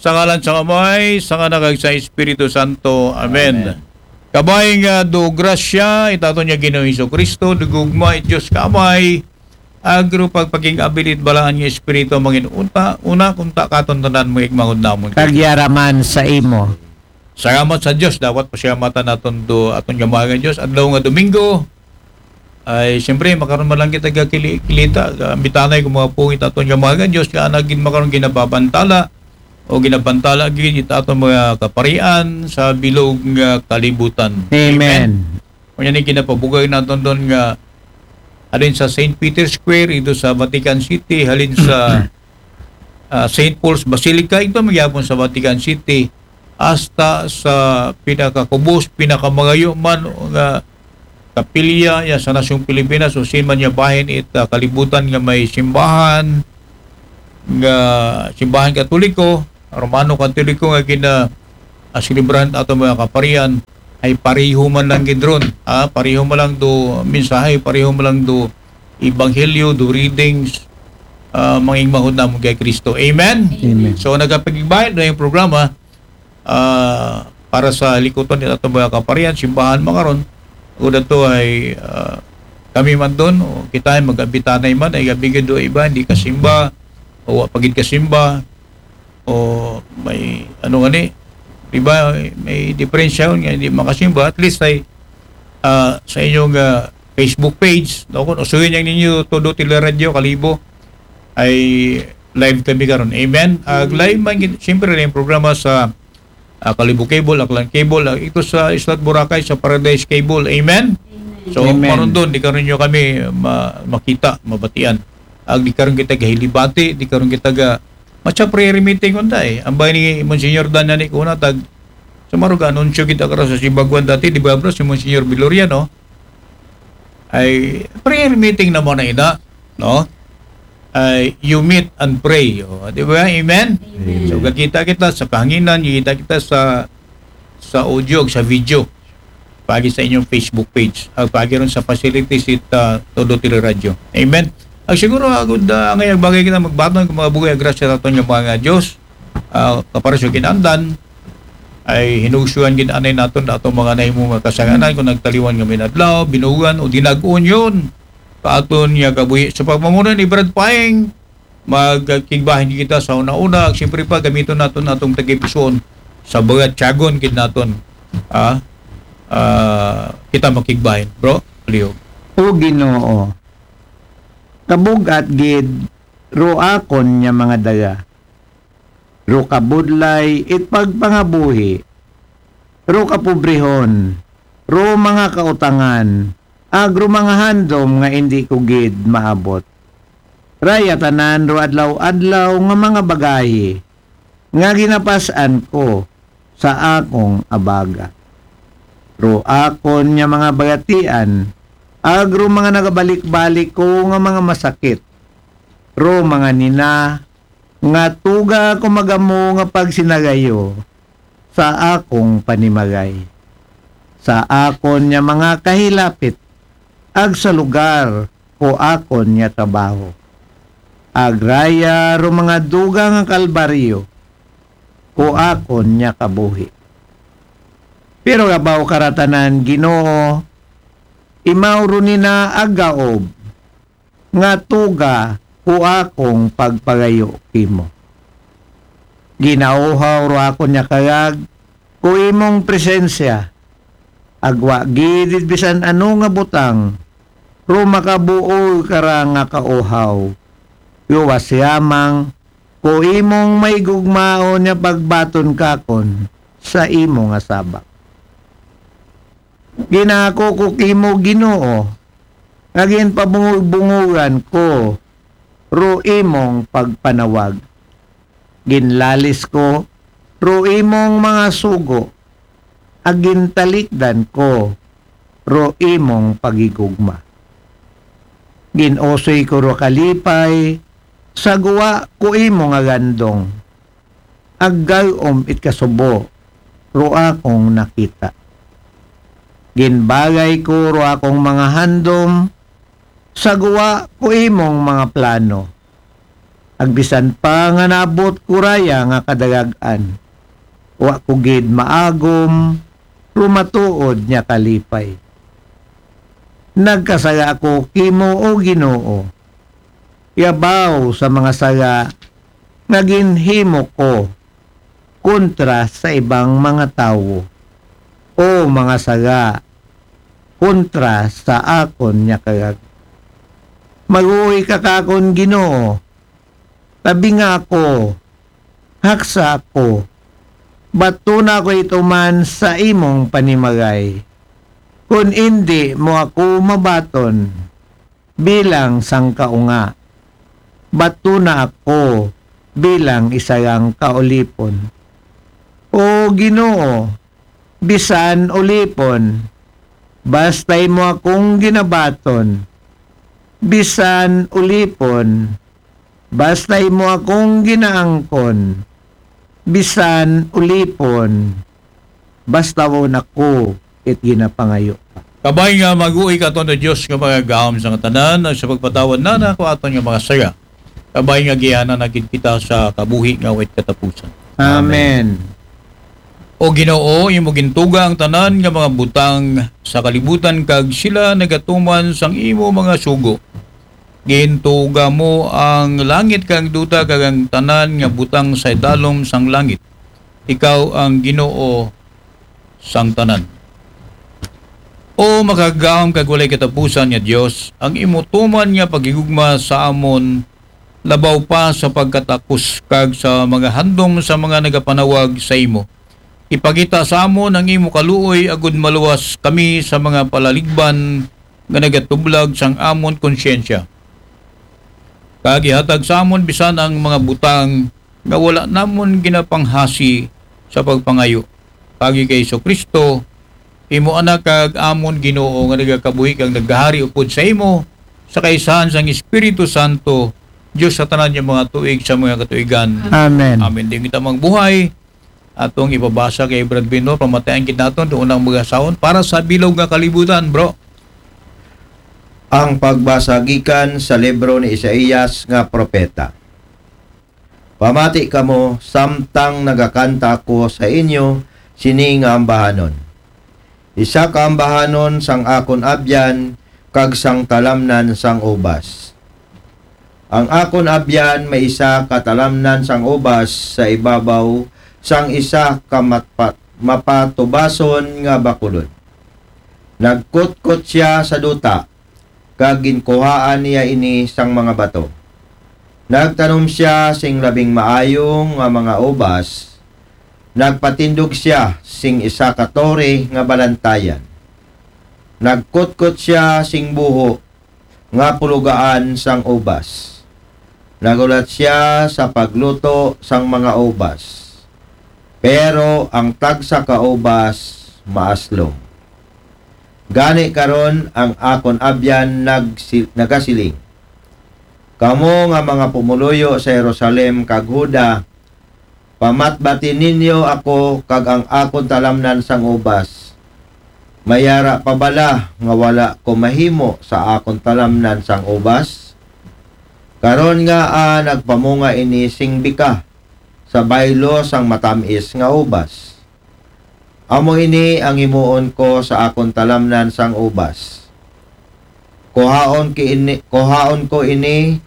sa ngalan sa Amay, sa kanakag sa Espiritu Santo. Amen. Kabay nga do grasya, itato niya Ginoong Hesukristo, dugugma it Diyos kamay, agro pagpaging abilit balaan nga Espiritu, mangin una kunta katon tanan mo igmahod namon. Kagyaraman sa imo. Salamat sa Diyos, dapat pasyamatan naton do aton gamagan Diyos. Adlaw nga Domingo, ay siyempre makaroon man lang kita kilita, ambitanay kung mga pungit aton gamagan Diyos, kaya naging makaroon ginababantala, o ginabantala gid aton mga kaparian sa bilog nga kalibutan. Amen. Kung yan ginapabugay naton doon nga halin sa St. Peter's Square, ito sa Vatican City, halin sa St. Paul's Basilica, ito magyapon sa Vatican City, hasta sa pinakakubos, pinakamagayo man nga kapilya ya sa nasyong Pilipinas o sin man niya bahin it kalibutan nga may simbahan Katoliko, Romano Katoliko nga gina celebrant ato mga kaparian ay pareho man lang gidron. Pareho man lang do mensahe, pareho man lang do ebanghelyo, do readings, manging mahod na mo kay Kristo. Amen? Amen. So nagapagbayad na yung programa para sa likutan nila ato mga kaparian, simbahan makaron. Una to ay kami man doon, o kita ay mag-abitanay man, ay gabigin do iba, hindi kasimba, o pagid kasimba, o may ano gani, diba, may diferensya yun, hindi makasimba, at least ay sa inyong Facebook page, kung usuhin yan ninyo, Todo Teleradyo, Kalibo, ay live kami karon. Amen? Live man, siyempre rin yung programa sa Kalibo Cable, Aklan Cable, ito sa Islat Boracay, sa Paradise Cable. Amen? So, maroon doon, di karon nyo kami makita, mabatian. Di karon kita gahilibati, di karon kita matcha prayer meeting kunta Ang bahay ni Monsignor Dan na ni kuna, sumaruga, anunsyo kita karon sa Sibaguan dati, di ba bro, si Monsignor Viloriano, ay prayer meeting na mo na ina, no? You meet and pray. Di ba? Amen? So, kita sa kahanginan, kita sa audio, sa video, pagi sa inyong Facebook page, pagi ron sa facilities Todo Teleradyo. Amen? Siguro, ngayon, bagay kita magbaton kung mga bugay, grasya natin yung mga Diyos, kaparasyo kinandan, ay hinusuan ginanay natin na itong mga nahimong kasanganan, kung nagtaliwan kami nadlaw, binugan, o dinagoon yun, kaaton niya kabuhi. Sa pagmamunan ni Brad Paeng, magkigbahin kita sa una-una. Siyempre pa, gamiton natin atong tagipison sa bagat tiyagon kid natin. Kita makigbahin. Bro, Leo. O Ginoo, kabugat gid, ro akon niya mga daga. Ro kabudlay, it pagpangabuhi. Ro kapobrehon, ro mga kautangan, agro mga handom nga hindi ko gid maabot. Raya tanan ro adlaw-adlaw nga mga bagay nga ginapasan ko sa akong abaga. Ro akon nya mga bagatian, agro mga nagabalik-balik ko nga mga masakit. Ro mga nina nga tuga ko magamo nga pagsinagayo sa akong panimagay. Sa akon nya mga kahilapit, ag sa lugar ko akon niya trabaho. Agraya ro mga dugang nga kalbaryo ko akon niya kabuhi. Pero gabaw karatanan Ginoo, imawro nina agaob nga tuga ko akong pagpagayo kimo. Ginauhaw ro akon niya kagag ko imong presensya, agwa gidid bisan ano nga butang, ro makabuo kara nga kauhaw. Yuwas yamang, ko imong may gugmaon niya pagbaton kakon sa imo nga sabak. Ginako ko kimo Ginoo, ngagin pabungog-bungugan ko, ro imong pagpanawag. Ginlalis ko, ro imong mga sugo, agin talikdan ko, ro imong pagigugma. Ginosoy ko ro kalipay, sagwa ko imong agandong. Aggayom it kasubo, ro akong nakita. Ginbagay ko ro akong mga handom, sagwa ko imong mga plano. Agbisan pa nga nabot kuraya nga kadagagan. Wa ko gid maagom, rumatuod niya kalipay. Nagkasaga ako kimo o Ginoo. Yabaw sa mga saga nga ginhimo ko kontra sa ibang mga tawo o mga saga kontra sa akon nya kagag. Mag-uwi ka kakon Ginoo. Tabi nga ako, haksa ako, bato na ko ito man sa imong panimagay. Kung hindi mo ako mabaton, bilang sangkaunga, bato na ako bilang isayang kaulipon. O Ginoo, bisan ulipon, basta'y mo akong ginabaton, bisan ulipon, basta'y mo akong ginaangkon, bisan ulipon, basta mo nako it ginapangayo. Kabay nga mag-uwi ka to na Diyos nga mga gahom sa tanan sa pagpatawad na ko aton nga mga saga. Kabay nga giyanan na kita sa kabuhi nga wait katapusan. Amen. O Ginoo, imo gintuga ang tanan nga mga butang sa kalibutan kag sila nagatuman sang imo mga sugo. Gintuga mo ang langit kang duta kag ang tanan nga butang sa dalom sang langit. Ikaw ang Ginoo sang tanan. O makagahom kag walay katapusan nga Dios, ang imo tuman nga pagigugma sa amon labaw pa sa pagkatakos kag sa mga handom sa mga nagapanawag sa imo. Ipakita sa amon ang imo kaluoy agud maluwas kami sa mga palaligban nga nagatublag sang amon konsyensya. Kag ihatag sa amon bisan ang mga butang nga wala namon ginapanghasi sa pagpangayo. Pagi kay Kristo, imo anak kag amon Ginoo nga nagakabuhi kag naghahari upod sa imo sa kaisahan sang Espiritu Santo, Dios sa tanan niya mga tuig sa mga katuigan. Amen. Amen. Din kita magbuhay. Atong ipabasa kay Brad Bino, pamatayan kita naton doon unang mga saon para sa bilog nga kalibutan, bro. Ang pagbasa gikan sa libro ni Isaías nga propeta. Pamati kamo samtang nagakanta ko sa inyo sini nga ambahanon. Isa ka ambahanon sang akon abyan kag sang talamnan sang ubas. Ang akon abyan may isa ka talamnan sang ubas sa ibabaw sang isa ka mapatubason nga bakulod. Nagkutkot siya sa duta kag ginkuhaan niya ini sang mga bato. Nagtanom siya sing labing maayong nga mga ubas. Nagpatindog siya sing isa ka tore nga balantayan. Nagkutkot siya sing buho nga pulugaan sang ubas. Nagulat siya sa pagluto sang mga ubas. Pero ang tagsa ka ubas maaslom. Gani karon ang akon abyan nagasiling. Kamo nga mga pumuluyo sa Jerusalem kag Huda, pamatbatin ninyo ako kag ang akon talamnan sang ubas. Mayara pa bala nga wala ko mahimo sa akon talamnan sang ubas? Karon nga nagpamunga ini sing bika sa baylo sang matamis nga ubas. Amo ini ang himuon ko sa akon talamnan sang ubas. Kuhaon ko ini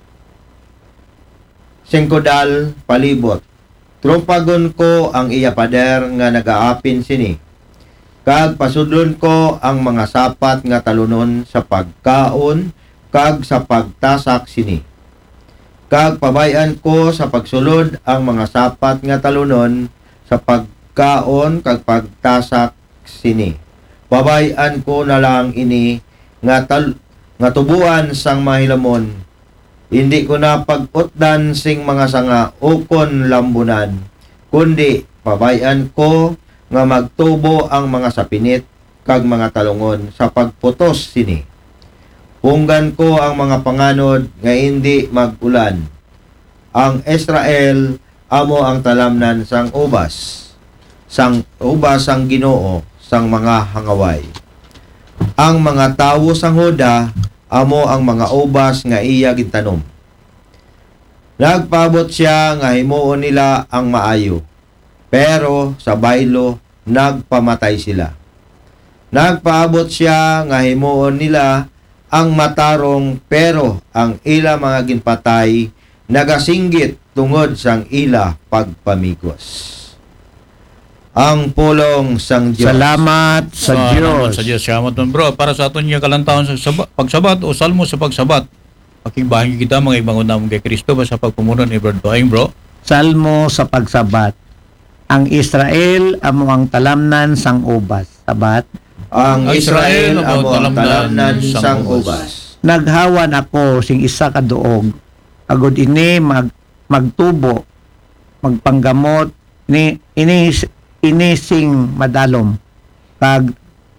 singkodal palibot. Trumpagon ko ang iya pader nga nagaapin sini. Kag pasudlon ko ang mga sapat nga talunon sa pagkaon kag sa pagtasak sini. Kag pabayan ko sa pagsulod ang mga sapat nga talunon sa pagkaon kag pagtasak sini. Pabayan ko na lang ini nga tubuan sang mahilamon. Hindi ko na pag-utdan sing mga sanga ukon lambunan, kundi pabayan ko nga magtubo ang mga sapinit kag mga talungon sa pagputos sini. Punggan ko ang mga panganod nga hindi mag-ulan. Ang Israel amo ang talamnan sang ubas sang Ginoo sang mga hangaway. Ang mga tawo sang Huda amo ang mga ubas nga iya gitanom. Nagpaabot siya nga himuon nila ang maayo, pero sa baylo nagpamatay sila. Nagpaabot siya nga himuon nila ang matarong, pero ang ila mga ginpatay nagasinggit tungod sang ila pagpamigos. Ang pulong sang Diyos. Salamat sa Diyos. Sa Diyos. Salamat man bro. Para sa aton niya kalantaon sa pagsabat o salmo sa pagsabat. Pakingbahin kita mga ibang unamong kay Kristo sa pagpumuno ni Brad Doing bro. Salmo sa pagsabat. Ang Israel amo ang talamnan sang ubas. Sabat. Ang Israel amo ang talamnan sang ubas. Naghawan ako sing isa ka duog. Agod ini magtubo, magpanggamot ni inising madalom. Kag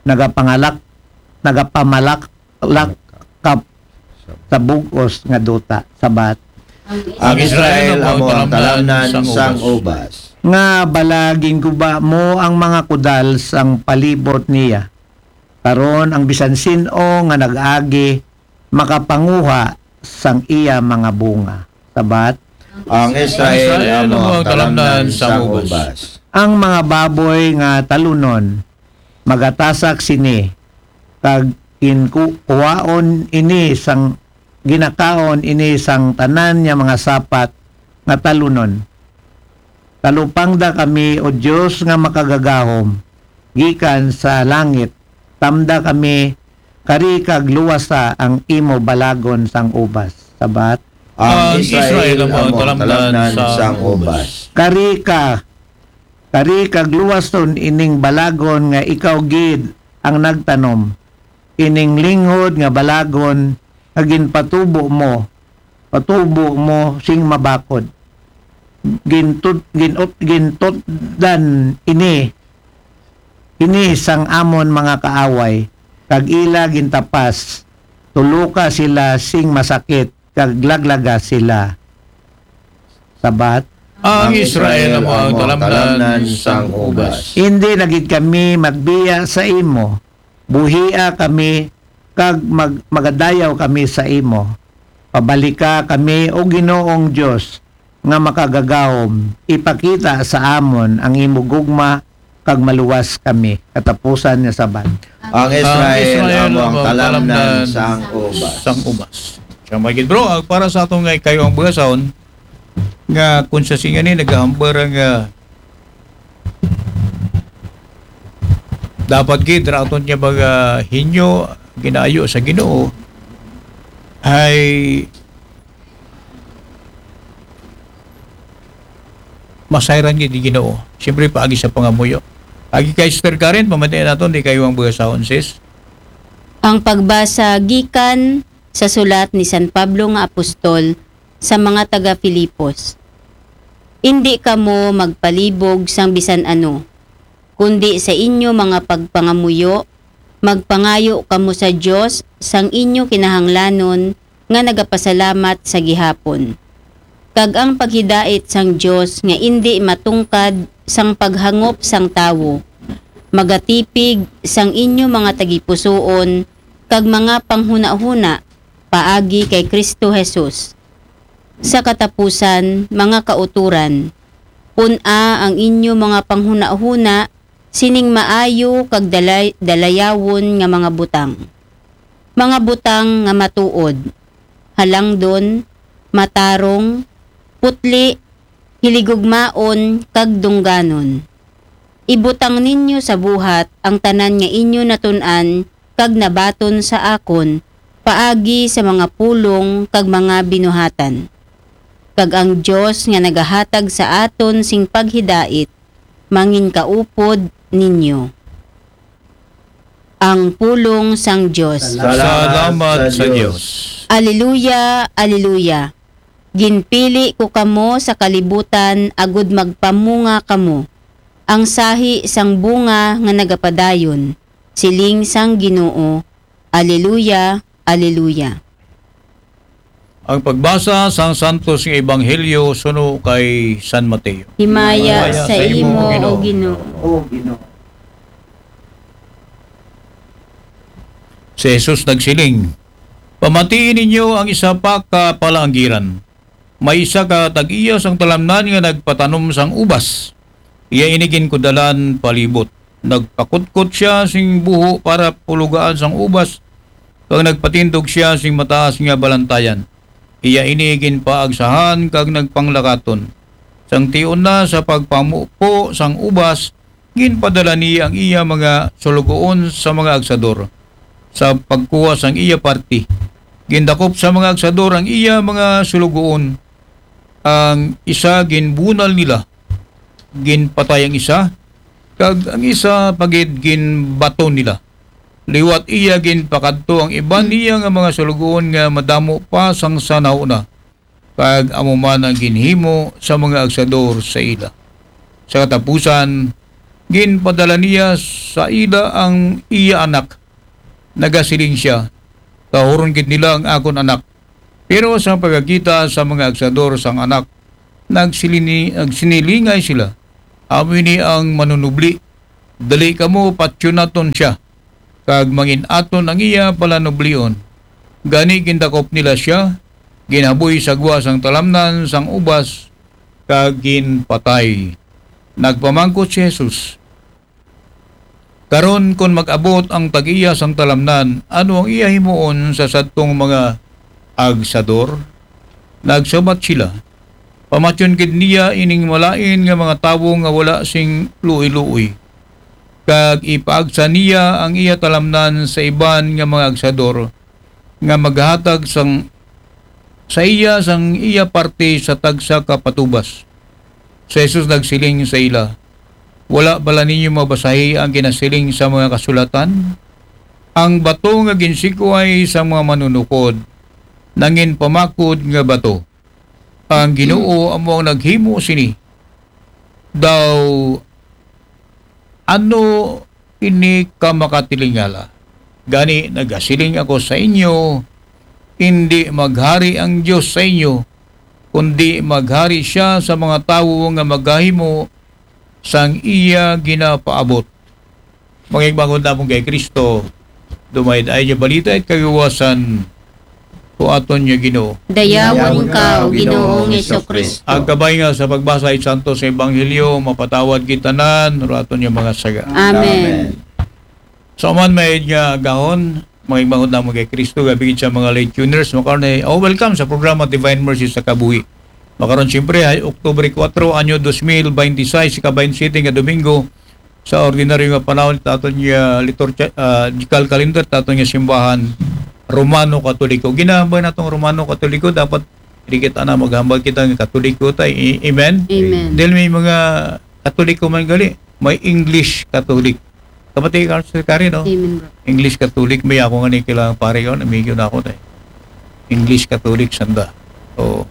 nagapamalak kap sa bugos nga duta. Sabat. Ang Israel amo ang talamnan sang ubas. Nga balaging guba mo ang mga kudal sang palibot niya. Karon ang bisan sino nga nag-agi makapanguha sang iya mga bunga. Sabat. Ang Israel amo ang talamnan sang ubas. Ang mga baboy nga talunon magatasak sini kag kuwaon ini sang ginakaon ini sang tanan niya mga sapat nga talunon. Talupangda kami o Diyos nga makagagahom gikan sa langit. Tamda kami kari kag luwasa ang imo balagon sang ubas. Sabat. Ang Israel amo ang talamnan sang ubas. Kari kag luwason ining balagon nga ikaw gid ang nagtanom. Ining linghod nga balagon nga ginpatubo mo. Patubo mo sing mabakod. Gintutdan ini sang amon mga kaaway kag ila gintapas tuluka sila sing masakit kag laglaga sila. Sabat. Ang Israel amo ang talamnan sang ubas. Hindi nagid kami magbiya sa imo. Buhia kami kag magadayaw kami sa imo. Pabalika kami o Ginoong Dios nga makagagahom. Ipakita sa amon ang imo gugma kag maluwas kami. Katapusan niya sabat. Ang Israel amo ang talamnan sang ubas. Sang ubas. Siya magiging bro, para sa atong ngay kayo ang buhason, nga kung sa singa ni nagahambara nga dapat gid raton niya baga hinyo ginaayo sa Ginoo ay masayran gid ni Ginoo. Siyempre paagi sa pangamuyo. Agi kay Sister Karen, pamatayin naton di kayo ang buhason sis. Ang pagbasa gikan sa sulat ni San Pablo nga apostol sa mga taga Filipos. Hindi kamo magpalibog sang bisan ano, kundi sa inyo mga pagpangamuyo, magpangayo kamo sa Dios sang inyo kinahanglanon nga nagapasalamat sa gihapon. Kag ang paghidait sang Dios nga indi matungkad sang paghangop sang tawo, magatipig sang inyo mga tagipusoon kag mga panghuna-huna paagi kay Kristo Jesus. Sa katapusan, mga kauturan, puna ang inyo mga panghuna-huna, sining maayo kag dalayawon nga mga butang. Mga butang nga matuod, halangdon, matarong, putli, hiligugmaon, kag dungganon. Ibutang ninyo sa buhat ang tanan nga inyo natun-an kag nabaton sa akon, paagi sa mga pulong kag mga binuhatan. Kag ang Dios nga nagahatag sa aton sing paghidait, mangin kaupod ninyo. Ang pulong sang Dios. Salamat sa Diyos. Alleluia, alleluia. Ginpili ko kamo sa kalibutan agud magpamunga kamo. Ang sahi sang bunga nga nagapadayon, siling sang Ginoo. Alleluia, alleluia. Ang pagbasa sang Santos nga Ebanghelyo suno kay San Mateo. Himaya sa imo, O Ginoo. O Ginoo. Si Jesus nagsiling, pamatiin ninyo ang isa pa ka palanggiran. may isa ka tag-iya sang talamnan nga nagpatanom sang ubas. Iya inigin ko dalan palibot. Nagpakutkot siya sing buho para pulugaan sang ubas. Kag nagpatindog siya sing mataas nga balantayan. Iya inigin pa agsahan kag nagpanglakaton. Sang tion na sa pagpamupo sang ubas, ginpadala niya ang iya mga sulugoon sa mga agsador. Sa pagkuha sang iya parti, gindakop sa mga agsador ang iya mga sulugoon. Ang isa ginbunal nila, ginpatay ang isa, kag ang isa pagid ginbato nila. Liwat iya ginpakadto ang iban niya nga mga sulugoon nga madamo pa sang sanaw na, kag amo man ang ginhimo sa mga agsador sa ila. Sa katapusan, ginpadala niya sa ila ang iya anak. Nagasiling siya, kahuron gid nila ang akon anak. Pero sa pagkakita sa mga agsador sang anak, nagsinilingay sila. Amoy ni ang manunubli, dali kamo patyunaton siya, kag mangin-aton ang iya palanublion. Gani gindakop nila siya, ginaboy sa gwa sang talamnan sang ubas, kag ginpatay. Nagpamangkot si Jesus, karon kung mag-abot ang tag-iya sang talamnan, ano ang iya himuon sa sadtong mga agsador? Nagsabat sila, pamatyon gid niya ining malain nga mga tawo nga wala sing luoy-luoy. Kag ipaagsa niya ang iya talamnan sa iban nga mga agsador nga maghatag sang sa iya sang iya parte sa tagsa ka patubas. Si Jesus nagsiling sa ila, wala bala ninyo mabasahi ang ginasiling sa mga kasulatan? Ang bato nga ginsikuay sa mga manunukod, nangin pamakod nga bato. Ang Ginoo amo ang naghimo sini. Daw, ano ini ka makatilingala? Gani nagasiling ako sa inyo, hindi maghari ang Diyos sa inyo, kundi maghari siya sa mga tawo nga maghahimo sang iya ginapaabot. Magigbangon na mong kay Kristo, dumayd ay niya balita at kagawasan o aton niya Ginoo. Dayawan ka, o Ginoong Hesukristo. Ang kabay nga sa pagbasa ay santo sa Ebanghelyo, mapatawad kitanan, o aton niya mga saga. Amen. So man may niya gahon, magigbangon na mong kay Kristo, gabigit sa mga late tuners, makaroon ay, welcome sa programa Divine Mercy sa Kabuhi. Makaroon siyempre ay Oktubre 4, anyo 2026, ika-27 nga Domingo, sa ordinaryo nga panahon, tato niya liturgical calendar, tato niya simbahan Romano Katoliko. Ginahambay na itong Romano Katoliko, dapat hindi kita na maghambal kita ng Katoliko tayo. Amen? Amen. Dahil may mga Katoliko man gali, may English Catholic. Kapatid ka sa kari, no? Amen, bro. English Catholic, may ako nga ni kailangan pare ko, namigyo na ako tayo. English Catholic, sanda. O,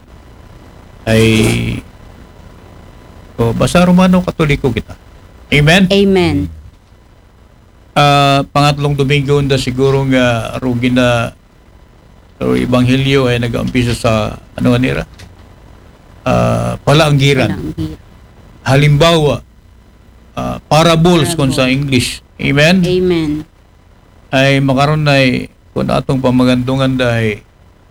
basta Romano Katoliko kita. Amen? Amen. Pangatlong Domingo na siguro nga rugi na Ebanghelyo ay nag-umpisa sa ano nira? Palaanggiran. Halimbawa, parables kung sa English. Amen? Amen. Ay makaroon na kung atong pamagandungan dahil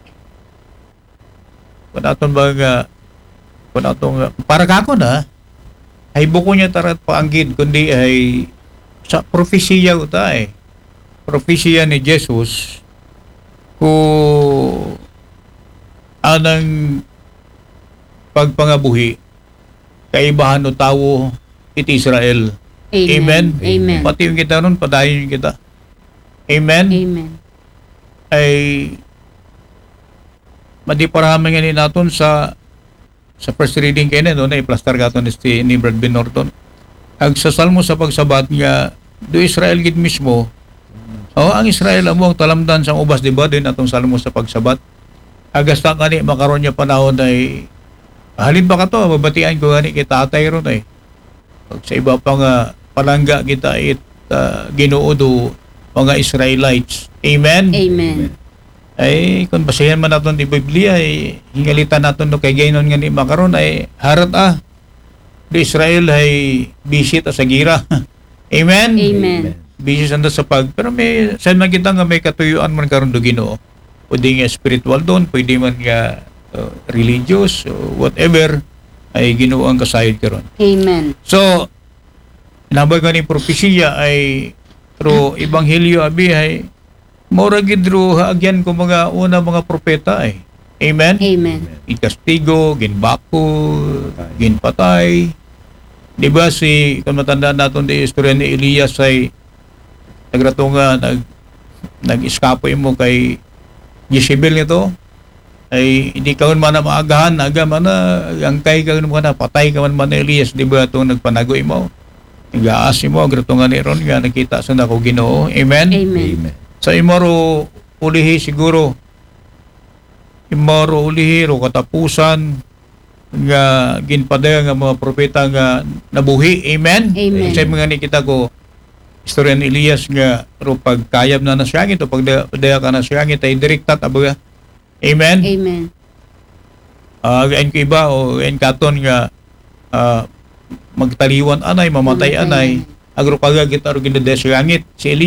kung atong baga kung atong para kako na ay buko niya tarat paanggid kundi ay sa propesiya ko tayo. Propesiya ni Jesus kung anang pagpangabuhi kaibahan o tawo iti Israel. Amen? Amen. Pati yung kita nun, padayon yung kita. Amen? Amen. Ay madiparahaman nga ni naton sa first reading kayo na doon ay plastar gato ni Brad B. Norton. Ang sa salmo sa pagsabat nga do Israel gid mismo. Ang Israel amo ang talamdan sang ubas, di ba? Din atong salmo sa pagsabat. Agas ta kani makaron niya panahon ay halin ba ka to, babatian ko gani kay tatay ron ay. Pag sa iba pa nga palangga kita Ginoo do mga Israelites. Amen. Amen. Ay kung basahin man naton di Biblia ay hingalitan naton no kay gaynon nga ni makaron ay harat di Israel ay bisit sa gira. Amen? Amen. Bisit sanda sa pero may saan man kita nga may katuyuan man karon do Ginoo. Pwede nga spiritual doon, pwede man nga religious, whatever, ay Ginoo ang kasayod karon. Amen. So, nabag nga ni propesiya ay through Ebanghelyo abi ay mora gid ro haagyan ko mga una mga propeta ay. Amen? Amen. Ikastigo, ginbako, ginpatay. Di ba kung matandaan natin di istorya ni Elias ay nagratunga, nag-iskapoy mo kay Jezebel nito, ay hindi ka man na maagahan, aga man na, angkay ka man na, patay ka man na Elias, di ba itong nagpanagoy mo? Nag-aasi mo, gratunga ni Ron, nga nakita sa nako Ginoo. Amen? Amen. Sa imoro ulihi siguro, imoro ulihi, ro katapusan, nga ginpadaya nga mga propeta nga nabuhi. Amen? Amen. Sa mga nikita ko, istorya ni Elias nga ro pagkayab na nasyangit o pagdaya ka nasyangit ay direktat abaga. Amen? Amen. Gain ko iba o gain katon nga magtaliwan anay, mamatay anay, agro kagagit aro ginadaya sa langit. Si Elias